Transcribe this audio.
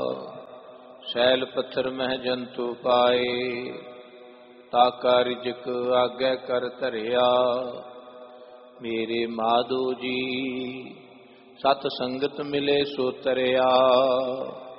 Cell पत्थर मह जंतु पाए, ताका रिजक आगे कर धरिया। मेरे माधो जी सत संगत मिले सो तरिया।